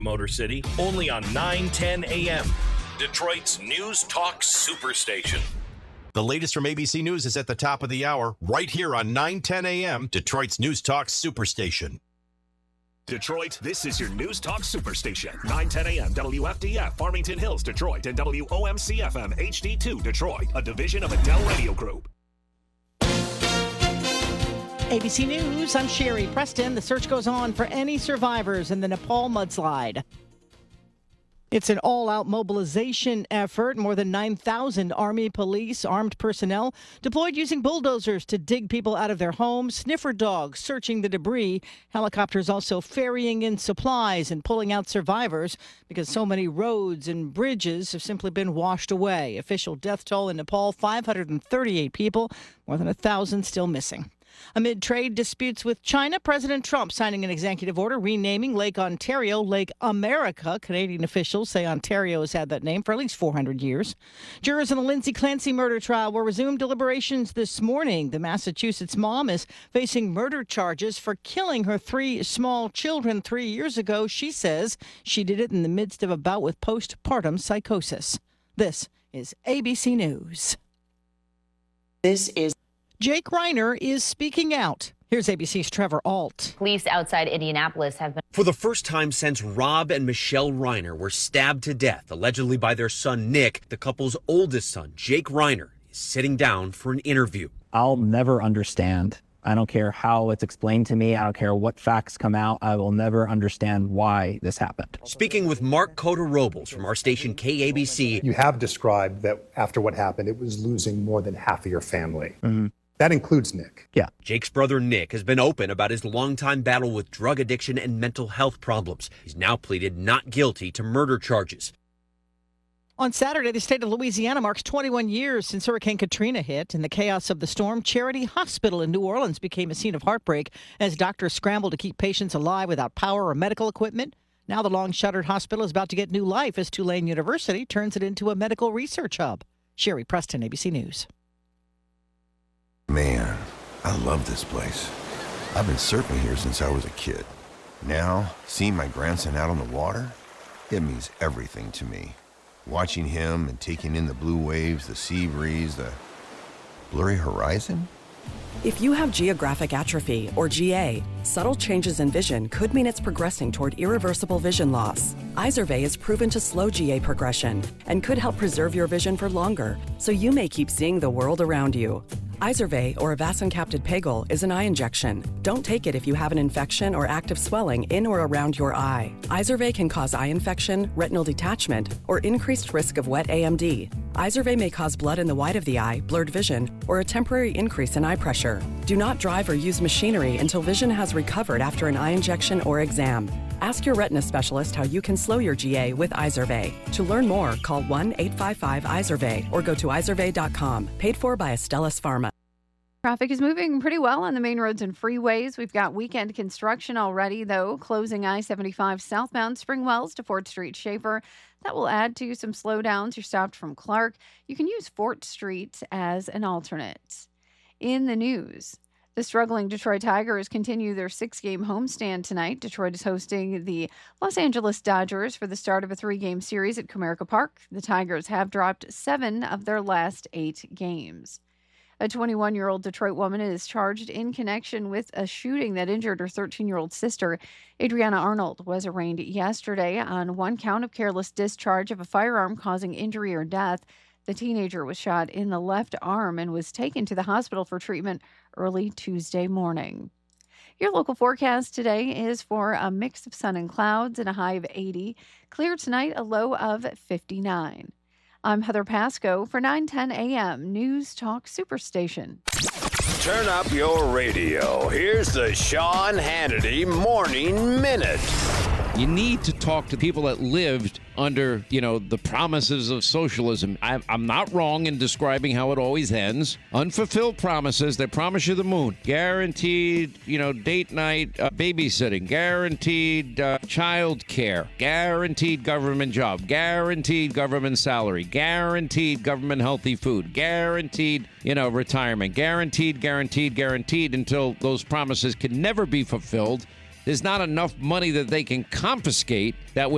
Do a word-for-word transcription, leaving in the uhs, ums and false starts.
Motor City, only on nine ten A M, Detroit's News Talk Superstation. The latest from A B C News is at the top of the hour, right here on nine ten A M, Detroit's News Talk Superstation. Detroit, this is your News Talk Superstation. nine ten A M W F D F, Farmington Hills, Detroit, and W O M C F M H D two, Detroit, a division of Adele Radio Group. A B C News, I'm Sherry Preston. The search goes on for any survivors in the Nepal mudslide. It's an all-out mobilization effort. More than nine thousand Army, police, armed personnel deployed using bulldozers to dig people out of their homes, sniffer dogs searching the debris, helicopters also ferrying in supplies and pulling out survivors because so many roads and bridges have simply been washed away. Official death toll in Nepal, five hundred thirty-eight people, more than one thousand still missing. Amid trade disputes with China, President Trump signing an executive order renaming Lake Ontario Lake America. Canadian officials say Ontario has had that name for at least four hundred years. Jurors in the Lindsay Clancy murder trial will resume deliberations this morning. The Massachusetts mom is facing murder charges for killing her three small children three years ago. She says she did it in the midst of a bout with postpartum psychosis. This is A B C News. This is Jake Reiner is speaking out. Here's A B C's Trevor Ault. Police outside Indianapolis have been... For the first time since Rob and Michelle Reiner were stabbed to death, allegedly by their son Nick, the couple's oldest son, Jake Reiner, is sitting down for an interview. I'll never understand. I don't care how it's explained to me. I don't care what facts come out. I will never understand why this happened. Speaking with Mark Cota-Robles from our station K A B C. You have described that after what happened, it was losing more than half of your family. Mm-hmm. That includes Nick. Yeah. Jake's brother Nick has been open about his longtime battle with drug addiction and mental health problems. He's now pleaded not guilty to murder charges. On Saturday, the state of Louisiana marks twenty-one years since Hurricane Katrina hit. In the chaos of the storm, Charity Hospital in New Orleans became a scene of heartbreak as doctors scrambled to keep patients alive without power or medical equipment. Now the long-shuttered hospital is about to get new life as Tulane University turns it into a medical research hub. Sherry Preston, A B C News. Man, I love this place. I've been surfing here since I was a kid. Now, seeing my grandson out on the water, it means everything to me. Watching him and taking in the blue waves, the sea breeze, the blurry horizon. If you have geographic atrophy, or G A, subtle changes in vision could mean it's progressing toward irreversible vision loss. Izervay is proven to slow G A progression and could help preserve your vision for longer, so you may keep seeing the world around you. Izervay, or avacincaptad pegol, is an eye injection. Don't take it if you have an infection or active swelling in or around your eye. Izervay can cause eye infection, retinal detachment, or increased risk of wet A M D. Izervay may cause blood in the white of the eye, blurred vision, or a temporary increase in eye pressure. Do not drive or use machinery until vision has recovered after an eye injection or exam. Ask your retina specialist how you can slow your G A with Izervay. To learn more, call one eight five five Izervay or go to izervay dot com. Paid for by Astellas Pharma. Traffic is moving pretty well on the main roads and freeways. We've got weekend construction already, though, closing I seventy-five southbound Spring Wells to Fort Street Schaefer. That will add to some slowdowns. You're stopped from Clark. You can use Fort Street as an alternate. In the news, the struggling Detroit Tigers continue their six-game homestand tonight. Detroit is hosting the Los Angeles Dodgers for the start of a three-game series at Comerica Park. The Tigers have dropped seven of their last eight games. A twenty-one-year-old Detroit woman is charged in connection with a shooting that injured her thirteen-year-old sister. Adriana Arnold was arraigned yesterday on one count of careless discharge of a firearm causing injury or death. The teenager was shot in the left arm and was taken to the hospital for treatment early Tuesday morning. Your local forecast today is for a mix of sun and clouds and a high of eighty. Clear tonight, a low of fifty-nine. I'm Heather Pasco for nine ten A M News Talk Superstation. Turn up your radio. Here's the Sean Hannity Morning Minute. You need to talk to people that lived under, you know, the promises of socialism. I, I'm not wrong in describing how it always ends. Unfulfilled promises. They promise you the moon. Guaranteed, you know, date night uh, babysitting. Guaranteed uh, child care. Guaranteed government job. Guaranteed government salary. Guaranteed government healthy food. Guaranteed, you know, retirement. Guaranteed, guaranteed, guaranteed until those promises can never be fulfilled. There's not enough money that they can confiscate that would